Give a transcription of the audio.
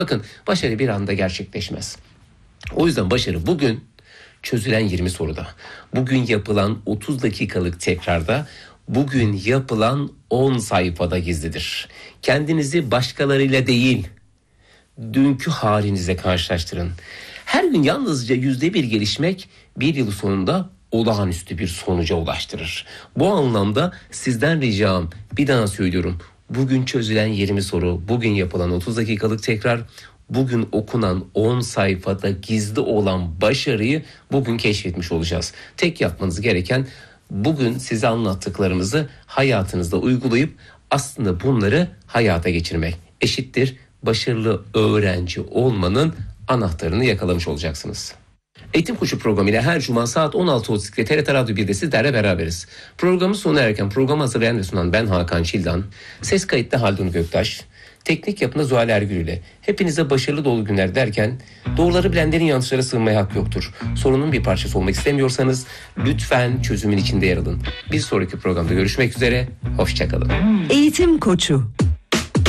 Bakın, başarı bir anda gerçekleşmez. O yüzden başarı bugün çözülen 20 soruda, bugün yapılan 30 dakikalık tekrarda, bugün yapılan 10 sayfada gizlidir. Kendinizi başkalarıyla değil, dünkü halinize karşılaştırın. Her gün yalnızca %1 gelişmek bir yıl sonunda olağanüstü bir sonuca ulaştırır. Bu anlamda sizden ricam, bir daha söylüyorum. Bugün çözülen 20 soru, bugün yapılan 30 dakikalık tekrar, bugün okunan 10 sayfada gizli olan başarıyı bugün keşfetmiş olacağız. Tek yapmanız gereken bugün size anlattıklarımızı hayatınızda uygulayıp aslında bunları hayata geçirmek. Eşittir başarılı öğrenci olmanın anahtarını yakalamış olacaksınız. Eğitim Koçu programıyla her cuma saat 16.30'da TRT Radyo 1'de sizlerle beraberiz. Programı sona erken programı hazırlayan ve sunan ben Hakan Çildan. Ses kayıtta Haldun Göktaş. Teknik yapımda Zuhal Ergül ile. Hepinize başarılı dolu günler derken, doğruları bilenlerin yanlışlara sığınmaya hak yoktur. Sorunun bir parçası olmak istemiyorsanız lütfen çözümün içinde yer alın. Bir sonraki programda görüşmek üzere, hoşçakalın. Eğitim Koçu.